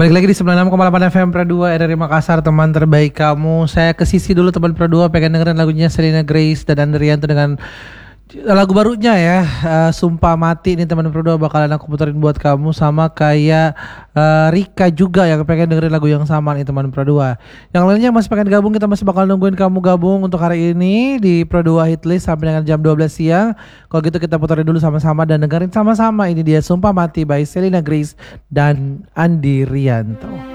Balik lagi di 96,8 FM Pro 2 dari Makassar, teman terbaik kamu. Saya ke sisi dulu teman Pro 2, pengen dengerin lagunya Selena Grace dan Andrianto dengan lagu barunya ya, Sumpah Mati. Ini teman Pro 2 bakalan aku puterin buat kamu, sama kayak Rika juga yang pengen dengerin lagu yang sama nih teman Pro 2. Yang lainnya masih pengen gabung, kita masih bakal nungguin kamu gabung untuk hari ini di Pro 2 Hitlist sampai dengan jam 12 siang. Kalau gitu kita puterin dulu sama-sama dan dengerin sama-sama. Ini dia Sumpah Mati by Selena Grace dan Andi Rianto.